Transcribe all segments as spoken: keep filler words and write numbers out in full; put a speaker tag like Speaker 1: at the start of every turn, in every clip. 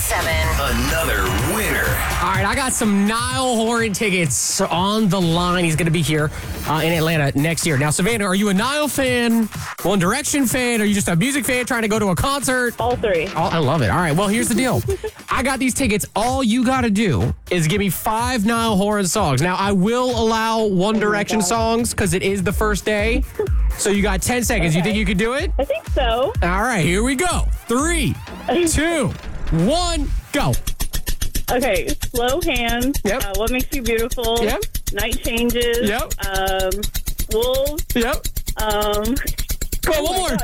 Speaker 1: seven.
Speaker 2: Another winner.
Speaker 3: All right, I got some Niall Horan tickets on the line. He's going to be here uh, in Atlanta next year. Now, Savannah, are you a Niall fan, One Direction fan, or are you just a music fan trying to go to a concert?
Speaker 4: All three.
Speaker 3: Oh, I love it. All right, well, here's the deal. I got these tickets. All you got to do is give me five Niall Horan songs. Now, I will allow One Direction songs because it is the first day. So you got ten seconds.
Speaker 4: Okay.
Speaker 3: You think you can do it?
Speaker 4: I think so.
Speaker 3: All right, here we go. Three, two, one, go.
Speaker 4: Okay, Slow Hands.
Speaker 3: Yep.
Speaker 4: Uh, What Makes You Beautiful.
Speaker 3: Yep.
Speaker 4: Night Changes.
Speaker 3: Yep.
Speaker 4: Um, Wolves.
Speaker 3: Yep.
Speaker 4: Um,
Speaker 3: Go on, one
Speaker 4: oh
Speaker 3: more.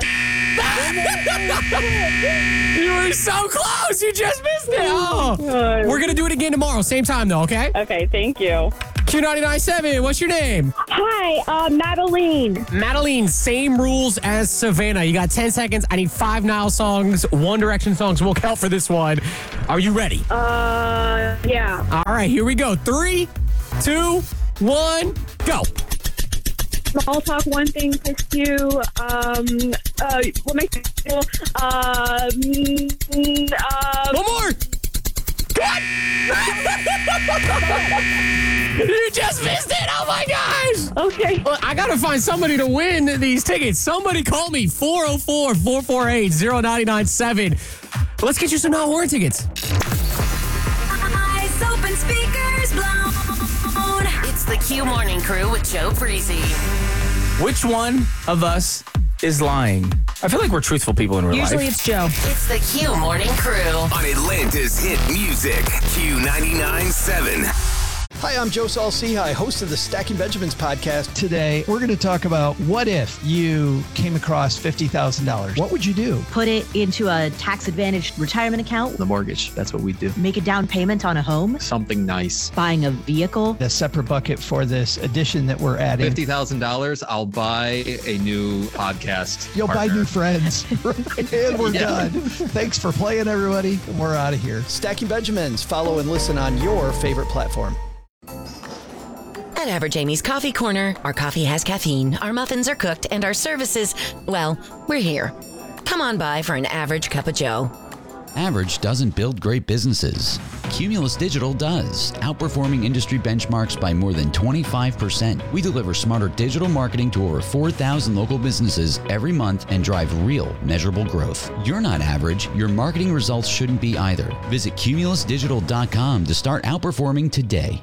Speaker 3: You were so close. You just missed it. Oh.
Speaker 4: God.
Speaker 3: We're going to do it again tomorrow. Same time, though, okay?
Speaker 4: Okay, thank you.
Speaker 3: Q ninety-nine point seven, what's your name?
Speaker 5: Hi, uh, Madeline.
Speaker 3: Madeline, same rules as Savannah. You got ten seconds. I need five Niall songs, One Direction songs. We'll count for this one. Are you ready?
Speaker 5: Uh, yeah.
Speaker 3: All right, here we go. Three, two, one, go.
Speaker 5: Small talk, one thing, kiss you. Um, uh, what makes you feel? Uh, mm, uh,
Speaker 3: One more. What? You just missed it. Oh, my gosh.
Speaker 5: okay.
Speaker 3: Well, I got to find somebody to win these tickets. Somebody call me, four oh four, four four eight, oh nine nine seven. Let's get you some Niall Horan tickets.
Speaker 1: Eyes open, speakers blown. It's the Q Morning Crew with Joe Breezy.
Speaker 6: Which one of us is lying? I feel like we're truthful people in real
Speaker 7: Usually
Speaker 6: life.
Speaker 7: it's Joe.
Speaker 1: It's the Q Morning Crew.
Speaker 2: On Atlanta's hit music, Q ninety-nine point seven.
Speaker 8: Hi, I'm Joe Saul-Sehy, host of the Stacking Benjamins podcast.
Speaker 9: Today, we're going to talk about what if you came across fifty thousand dollars? What would you do?
Speaker 7: Put it into a tax-advantaged retirement account.
Speaker 10: The mortgage, that's what we do.
Speaker 7: Make a down payment on a home.
Speaker 10: Something nice.
Speaker 7: Buying a vehicle.
Speaker 9: A separate bucket for this addition that we're adding.
Speaker 10: fifty thousand dollars, I'll buy a new podcast
Speaker 9: You'll
Speaker 10: partner.
Speaker 9: buy new friends. And we're
Speaker 10: Yeah.
Speaker 9: done. Thanks for playing, everybody. And we're out of here.
Speaker 8: Stacking Benjamins. Follow and listen on your favorite platform.
Speaker 1: At Average Amy's Coffee Corner, our coffee has caffeine, our muffins are cooked, and our services, well, we're here. Come on by for an average cup of joe.
Speaker 11: Average doesn't build great businesses. Cumulus Digital does, outperforming industry benchmarks by more than twenty-five percent. We deliver smarter digital marketing to over four thousand local businesses every month and drive real, measurable growth. You're not average. Your marketing results shouldn't be either. Visit cumulus digital dot com to start outperforming today.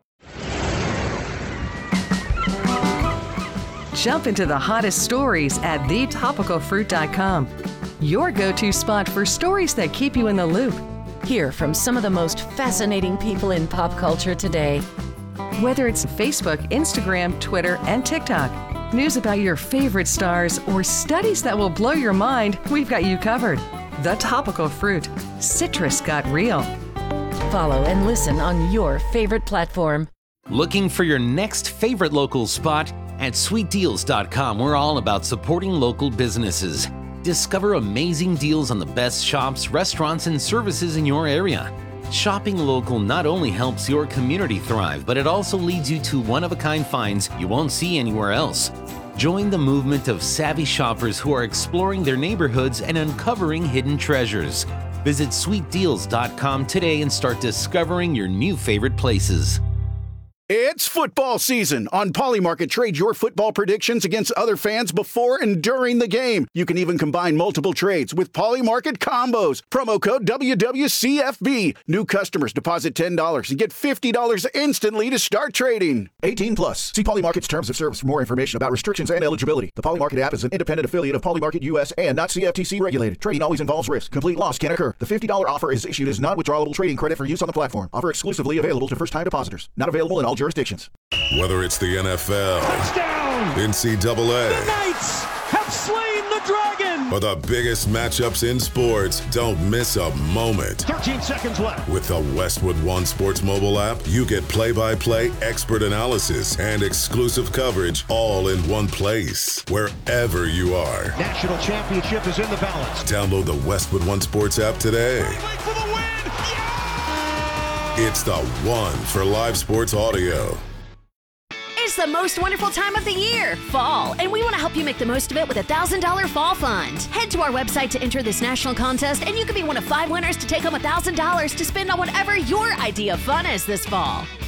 Speaker 12: Jump into the hottest stories at the topical fruit dot com. Your go-to spot for stories that keep you in the loop.
Speaker 1: Hear from some of the most fascinating people in pop culture today.
Speaker 12: Whether it's Facebook, Instagram, Twitter, and TikTok, news about your favorite stars, or studies that will blow your mind, we've got you covered. The Topical Fruit. Citrus got real.
Speaker 1: Follow and listen on your favorite platform.
Speaker 13: Looking for your next favorite local spot? At sweet deals dot com, we're all about supporting local businesses. Discover amazing deals on the best shops, restaurants, and services in your area. Shopping local not only helps your community thrive, but it also leads you to one-of-a-kind finds you won't see anywhere else. Join the movement of savvy shoppers who are exploring their neighborhoods and uncovering hidden treasures. Visit sweet deals dot com today and start discovering your new favorite places.
Speaker 14: It's football season. On Polymarket, trade your football predictions against other fans before and during the game. You can even combine multiple trades with Polymarket combos. Promo code W W C F B. New customers deposit ten dollars and get fifty dollars instantly to start trading. eighteen plus. See Polymarket's terms of service for more information about restrictions and eligibility. The Polymarket app is an independent affiliate of Polymarket U S and not C F T C regulated. Trading always involves risk. Complete loss can occur. The fifty dollars offer is issued as non-withdrawable trading credit for use on the platform. Offer exclusively available to first-time depositors. Not available in all jurisdictions.
Speaker 15: Whether it's the N F L,
Speaker 16: touchdown,
Speaker 15: N C double A,
Speaker 16: the Knights have slain the dragon,
Speaker 15: or the biggest matchups in sports, don't miss a moment.
Speaker 16: thirteen seconds left.
Speaker 15: With the Westwood One Sports mobile app, you get play-by-play expert analysis and exclusive coverage all in one place, wherever you are.
Speaker 16: National championship is in the balance.
Speaker 15: Download the Westwood One Sports app today.
Speaker 16: For the win.
Speaker 15: It's the one for live sports audio.
Speaker 1: It's
Speaker 17: It's the most wonderful time of the year, fall, and we want to help you make the most of it with a one thousand dollars Fall Fund. Head to our website to enter this national contest, and you could be one of five winners to take home one thousand dollars to spend on whatever your idea of fun is this fall.